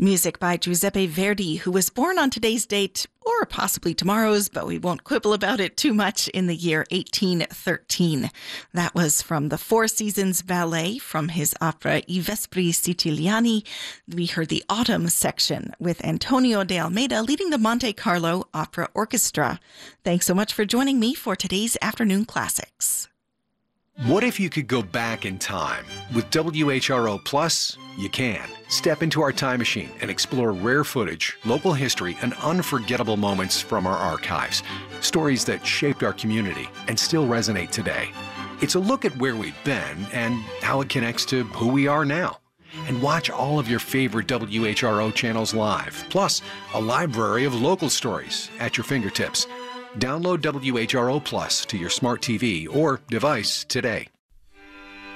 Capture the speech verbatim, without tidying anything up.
Music by Giuseppe Verdi, who was born on today's date, or possibly tomorrow's, but we won't quibble about it too much, in the year eighteen thirteen. That was from the Four Seasons Ballet from his opera I Vespri Siciliani. We heard the Autumn section with Antonio de Almeida leading the Monte Carlo Opera Orchestra. Thanks so much for joining me for today's Afternoon Classics. What if you could go back in time? With W H R O Plus, you can. Step into our time machine and explore rare footage, local history, and unforgettable moments from our archives. Stories that shaped our community and still resonate today. It's a look at where we've been and how it connects to who we are now. And watch all of your favorite W H R O channels live, plus a library of local stories at your fingertips. Download W H R O Plus to your smart T V or device today.